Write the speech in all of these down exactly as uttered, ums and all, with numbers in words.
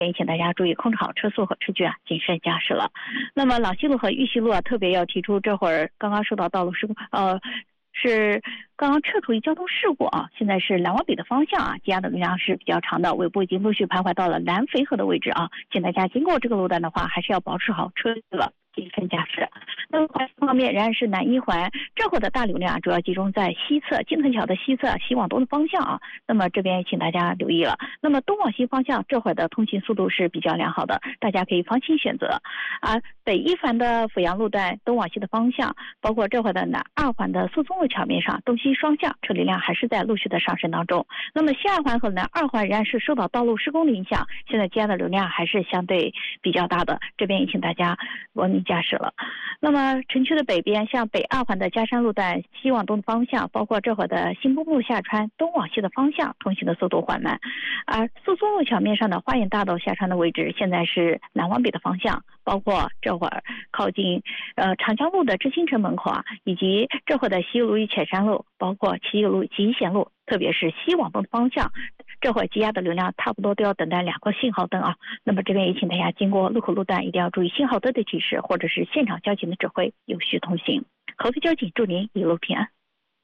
也请大家注意控制好车速和车距啊，谨慎驾驶了。那么老西路和玉溪路啊，特别要提出，这会儿刚刚受到道路事故，呃，是刚刚撤除一交通事故啊，现在是南往北的方向啊，积压的路量是比较长的，尾部已经陆续徘徊到了南淝河的位置啊，请大家经过这个路段的话，还是要保持好车距了。谨慎驾驶。那么环方面仍然是南一环，这会儿的大流量主要集中在西侧金藤桥的西侧西往东的方向啊。那么这边请大家留意了。那么东往西方向这会儿的通行速度是比较良好的，大家可以放心选择。而北一环的阜阳路段东往西的方向，包括这会儿的南二环的苏淞路桥面上东西双向车流量还是在陆续的上升当中。那么西二环和南二环仍然是受到道路施工的影响，现在积压的流量还是相对比较大的，这边也请大家文明驾驶了。那么城区的北边，像北二环的嘉山路段西往东的方向，包括这会儿的新东路下穿东往西的方向，通行的速度缓慢。而苏淞路桥面上的花园大道下穿的位置，现在是南往北的方向，包括这会儿靠近呃长江路的知新城门口啊，以及这会儿的西路与浅山路，包括西路、集贤路，特别是西往东的方向，这会儿积压的流量差不多都要等待两个信号灯啊。那么这边也请大家经过路口路段一定要注意信号灯的提示，或者是现场交警的指挥，有序通行。合肥交警祝您一路平安。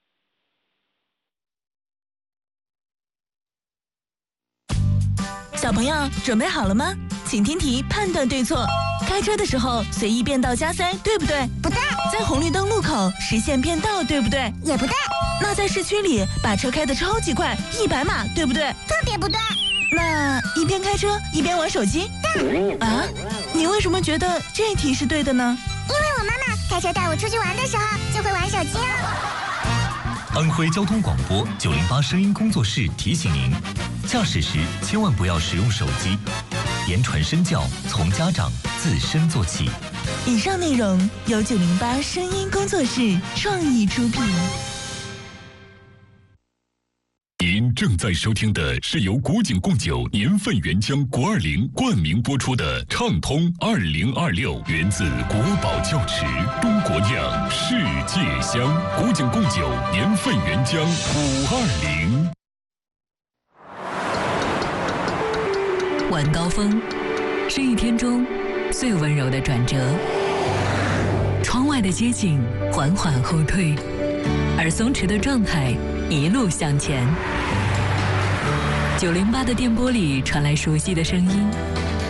小朋友准备好了吗？请听题，判断对错。开车的时候随意变道加塞，对不对？ 不对。 在红绿灯路口实现变道，对不对？ 也不对。 那在市区里把车开得超级快，一百码，对不对？ 特别不对。 那一边开车一边玩手机？ 对。 啊？你为什么觉得这题是对的呢？ 因为我妈妈开车带我出去玩的时候就会玩手机啊。 安徽交通广播九零八声音工作室提醒您，驾驶时千万不要使用手机，言传身教从家长自身做起。 以上内容由九零八声音工作室创意出品。 您正在收听的是由古井贡酒年份原浆国二零冠名播出的畅通二零二六，源自国宝窖池，中国酿，世界香。古井贡酒年份原浆五二零。 晚高峰是一天中最温柔的转折，窗外的街景缓缓后退，而松弛的状态一路向前。九零八的电波里传来熟悉的声音，